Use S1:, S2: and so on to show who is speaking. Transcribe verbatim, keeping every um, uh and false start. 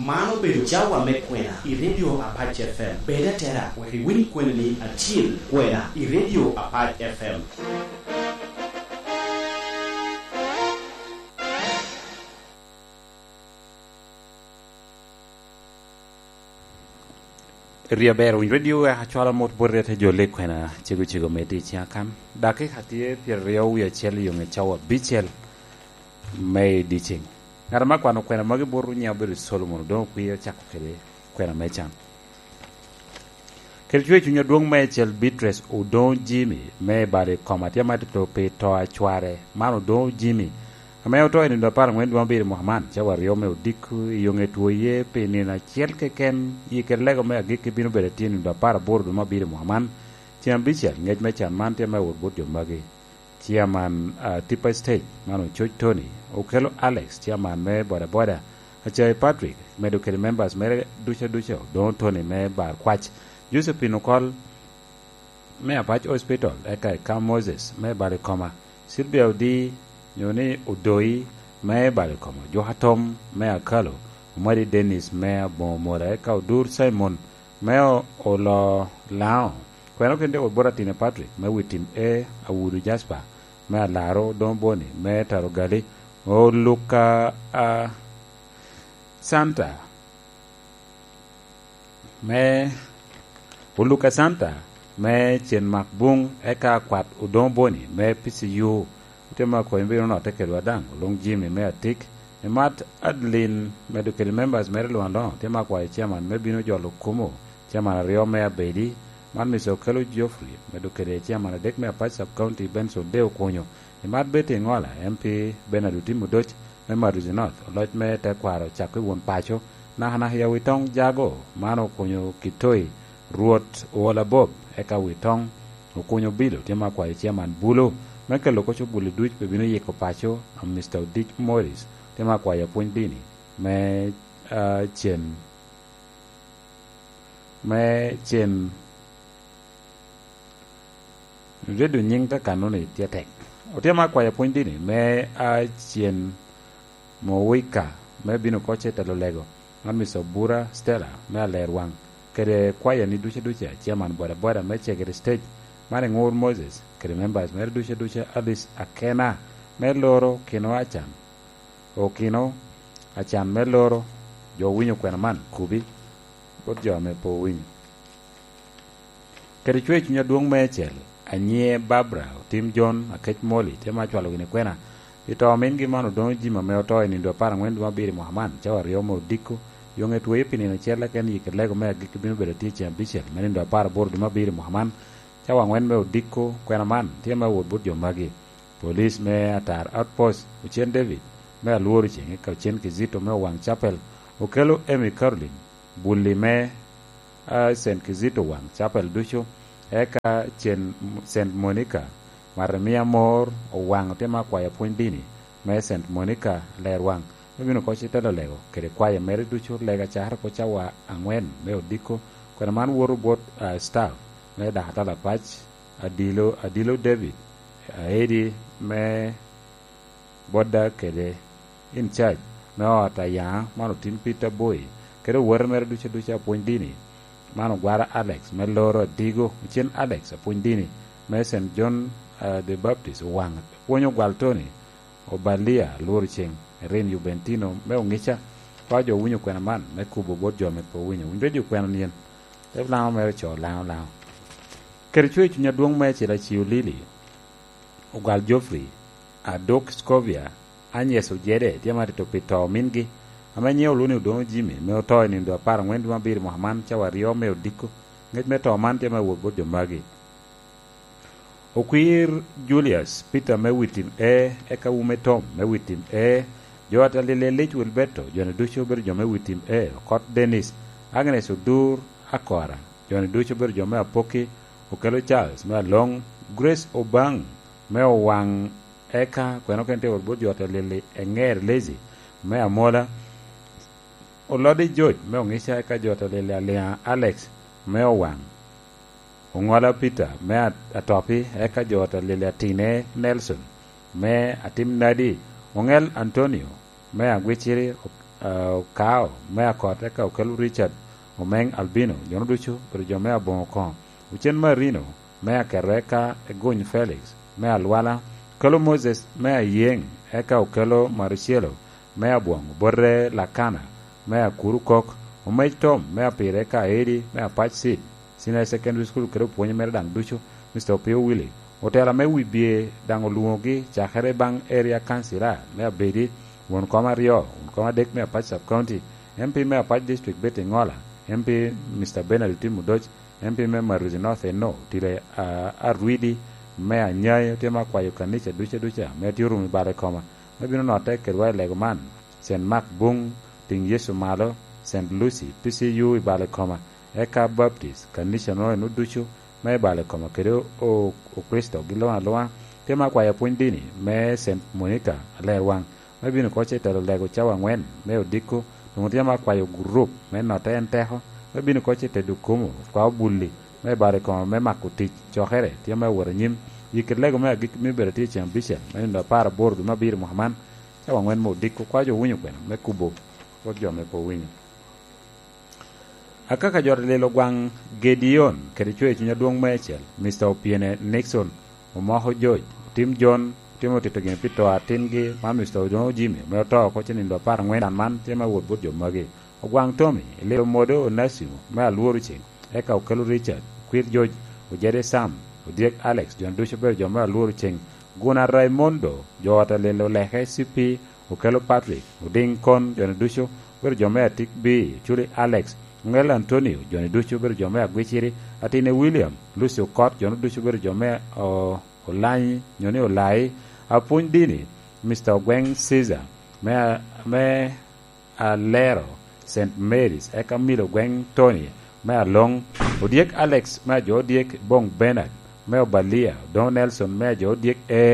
S1: mano bedo jawa me kwena i radio Apache F M beda tera wari win kwena ni achiel kwena i radio Apache F M.
S2: Riabero in radio a chola mot borre te jole kwena chigo chigo meti chia kam dake hatie pier riau ya chel yung chawa bichel may diching ngarama kwano kwena magi boru nya beru Solomon don kuya chako kede kwena mechan kelchwe chunya duong may chel bitres o don Jimmy may bare komati amati to pe to achware mano don Jimmy Ameo to endo par ngwen dwa bir Muhammad chawa rio me diku yonge tuye pe ni na chel ke ken yiker lego me agi ke binu bere tin ndo par bor dwa bir Muhammad chiam bichel ngej me chan man te me wor bot jomagi chiaman uh, tipa state mano choch Tony okelo Alex chiaman me boda boda achai Patrick me do kel members me ducha ducha don Tony me bar kwach Josephine Okol me apach hospital eka Cam Moses me bar koma Sylvia Odi Yoni Udoi me bale komo Johatom me akalo Umari Dennis me bon mora ka udur Simon me olo lao kweno kende obora tine Patrick me witim e awuru Jasper me laro don boni me tarogali o Luka uh, Santa me o Luka Santa me chen makbung eka kwat udon boni me pisi yu tema ko mbiro no take wadang long Jimmy me atik e mat Adlin medical members me Luando tema ko chairman me bino jolo kumo chairman Rio me abedi man miso kelo Geoffrey medical chairman dek me Apache sub county Benson Deo Konyo e mat bete ngola M P Benaduti Mudoch me Maruzi North loj me te kwaro chakwe won pacho na hana ya witong jago mano konyo kitoi ruot wala bob e ka witong konyo bilo tema ko chairman bulo Meke loko cho buli duich pe bino yeko pacho am Mister Dick Morris tema kwa ya point dini me uh, chen me chen redu nying ta kanone tiatek o tema kwa ya point dini me a uh, chen mo wika me bino koche talo lego am Mister Bura Stella me alerwang kede kwa ya ni duche duche chairman boda boda me chekere stage mane ngor Moses kere members mer duche duche Alice Akena meloro kino achan o kino achan meloro jo winyo kwena man kubi bot jo me po winyo kere chwe chunya duong mechel anye Barbara Tim John akech Molly tema chwalo gine kwena ito mingi mano don jima me otoy ni ndo para ngwen dwa biri Muhammad chawa rio mo diko yonge tuwe pini na chela ken yikelego me agiki binu bere tiche ambichel meni ndo para bor dwa biri Muhammad chawa ngwen me diko kwena man tema wod bot jomagi police me atar outpost Uchien David me aluori chenge ka Uchien Kizito me wang chapel okelo Emi Caroline bulli me uh, Saint Kizito wang chapel ducho eka chen Saint Monica Maramia Mor o wang tema kwa ya poindini me Saint Monica ler wang mebino ko chitelo lego kere kwa ya mere ducho lega chahar ko chawa angwen me odiko kwena man woro bot uh, staff me da hatala patch adilo adilo David aedi me boda kede in charge me ota ya mano tin Peter Boy kede wor mere ducho ducho poindini mano gwara Alex me loro digo Uchien Alex poindini me Saint John uh, the Baptist wang ponyo gwaltoni obalia lor cheng ren Juventino me ongicha pa jo winyo kwena man me kubo bot jo me po winyo winyo jo kwena nien te lao me cho lao lao kere chwe chunya duong me chira chiu lili ogal Geoffrey adok Scovia Agnes ojede tiama to pito mingi amenye oluni udong Jimmy me otoy ni ndo para ngwen dwa bir Muhammad chawa rio me odiko nget me to man tiama wo bot jo magi Okwir Julius Peter me witim e eka ume Tom me witim e Joata lile lich Wilberto jone ducho ber jome witim e Kot Dennis Agnes Udur Akora jone ducho ber jome apoki Okelo Charles me long Grace Obang me wang eka kweno kente urbo joata lile enger lazy me amola Olodi George me ongisha eka joata lile alia Alex me wang Ongola Peter me atopi eka jota lile Tine Nelson me atim nadi Ongel Antonio me agwichiri uh, Kao mea kot eka okelo Richard Omeng Albino jono ducho pero jo mea bongo kon Uchen Marino mea kero eka Egony Felix mea Lwala okelo Moses mea Yeng eka okelo Maricielo mea Buongo Borre Lakana mea Kuru Kok Omej Tom mea pire eka Edi mea Patch Seed Senior Secondary School kero puonye mere dang ducho Mister Opio Willie Otela me wibie dango luogi chakere bang area councilor mea Bedi won koma Rio won koma dek mea Patch Sub County M P mea Patch District Beti Ngola M P Mister Benedict Mudoch M P member Ruzi North no tile uh, Arwidi mea Nyai tema kwa yukanisha ducha ducha mea tiuru mibale koma mebino note kerwa legoman Saint Mark Bung ting Yesu Malo Saint Lucy P C U ibale koma Eka Baptist kanisha no no duchu me ibale koma kero o o Kristo giloa loa tema kwa ya puindini me Saint Monica alerwang mebino koche telo lego chawa ngwen me odiko Tungutiama kwa yo group me note enteho me bino koche te dukumu kwa bulli me bare ko me makuti chohere tiama woranyim yikirlego me gik mi berati champisha me ndo para bordu mabir Muhammad chawa ngwen mo dikko kwa jo winyo kwena me kubo ko jo me po winyo akaka jor lelo gwang Gedeon kedi chwe chunya duong mechel Mister Opiene Nixon omoho George Tim John Timothy to gen pito atingi ma Mister John Jimmy me to ko chini ndo par ngwen man tema wod bot jo mage ogwang Tommy le modo Onasimo me aluoru ching eka okelo Richard Quit George ojere Sam odiek Alex John Dushober jo me aluoru ching Guna Raimondo jo ata lelo lehe C P okelo Patrick oding kon John Dusho ber jo me atik B chuli Alex Ngel Antonio John Dushober jo me agwichiri atine William Lucio Cott John Dushober jo me o Olai nyoni olai apun dini Mister Gweng Caesar me me alero Saint Mary's eka Milo Gweng Tony me along odiek Alex me jo odiek Bong Bernard me obalia Don Nelson me jo odiek e